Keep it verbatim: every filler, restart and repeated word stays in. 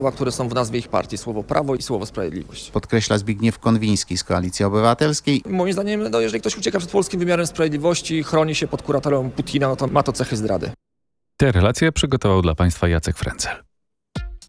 słowa, które są w nazwie ich partii. Słowo prawo i słowo sprawiedliwość. Podkreśla Zbigniew Konwiński z Koalicji Obywatelskiej. Moim zdaniem, no, jeżeli ktoś ucieka przed polskim wymiarem sprawiedliwości, chroni się pod kuratorem Putina, no to ma to cechy zdrady. Te relacje przygotował dla Państwa Jacek Frencel.